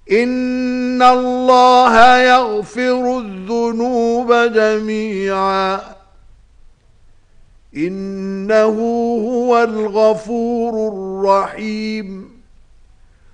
إن الله يغفر الذنوب جميعا إنه هو الغفور الرحيم